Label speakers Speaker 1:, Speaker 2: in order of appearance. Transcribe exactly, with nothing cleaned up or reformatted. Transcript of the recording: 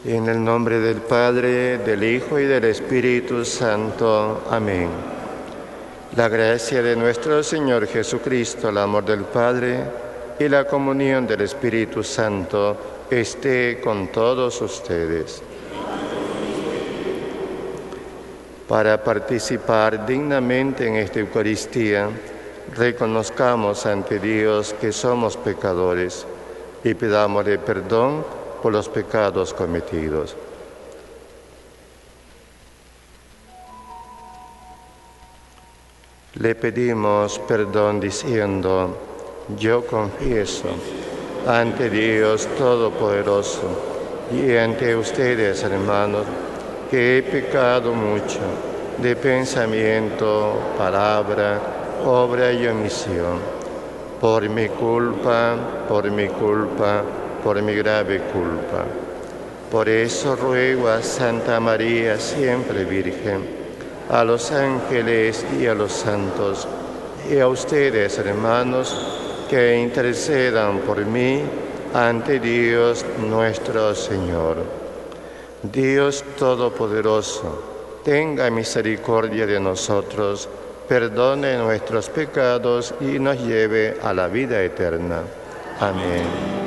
Speaker 1: En el nombre del Padre, del Hijo y del Espíritu Santo. Amén. La gracia de nuestro Señor Jesucristo, el amor del Padre y la comunión del Espíritu Santo esté con todos ustedes. Para participar dignamente en esta Eucaristía, reconozcamos ante Dios que somos pecadores y pidámosle perdón por los pecados cometidos. Le pedimos perdón diciendo: yo confieso ante Dios Todopoderoso y ante ustedes, hermanos, que he pecado mucho de pensamiento, palabra, obra y omisión, por mi culpa, por mi culpa, por mi grave culpa. Por eso ruego a Santa María, siempre Virgen, a los ángeles y a los santos, y a ustedes, hermanos, que intercedan por mí ante Dios nuestro Señor. Dios Todopoderoso, tenga misericordia de nosotros, perdone nuestros pecados y nos lleve a la vida eterna. Amén.